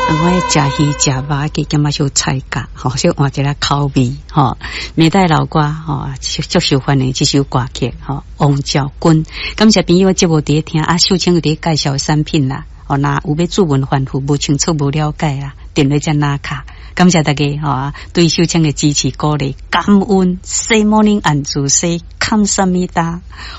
我食鱼食肉嘅咁啊小菜价，吼，小换一个口味，吼，明代老歌，吼，足受欢迎这首歌曲，吼，王兆军，感谢朋友节目伫听啊，秀清有伫介绍产品啦，哦，那有要注文反复无清楚无了解啦，电话只拿卡，感谢大家，吼，对秀清嘅支持鼓励，感恩，西morning 安住西，감사합니다。